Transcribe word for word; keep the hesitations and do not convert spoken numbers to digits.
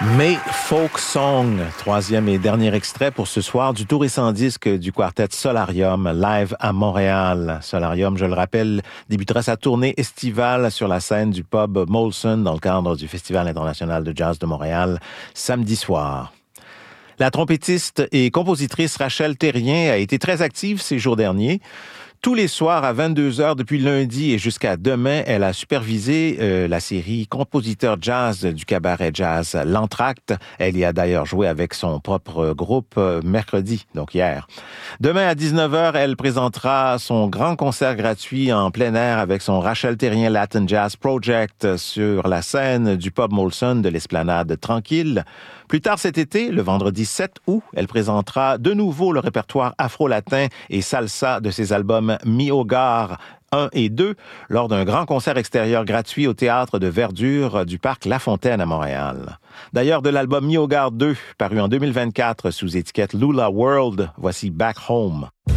May Folk Song, troisième et dernier extrait pour ce soir du tout récent disque du quartet Solarium, live à Montréal. Solarium, je le rappelle, débutera sa tournée estivale sur la scène du pub Molson dans le cadre du Festival international de jazz de Montréal, samedi soir. La trompettiste et compositrice Rachel Therrien a été très active ces jours derniers. Tous les soirs à vingt-deux heures depuis lundi et jusqu'à demain, elle a supervisé euh, la série Compositeur jazz du cabaret jazz L'Entracte. Elle y a d'ailleurs joué avec son propre groupe euh, mercredi, donc hier. Demain à dix-neuf heures, elle présentera son grand concert gratuit en plein air avec son Rachel Therrien Latin Jazz Project sur la scène du pub Molson de l'Esplanade Tranquille. Plus tard cet été, le vendredi sept août, elle présentera de nouveau le répertoire afro-latin et salsa de ses albums Mi Hogar un et deux lors d'un grand concert extérieur gratuit au Théâtre de Verdure du Parc La Fontaine à Montréal. D'ailleurs, de l'album Mi Hogar deux, paru en deux mille vingt-quatre sous étiquette Lula World, voici Back Home.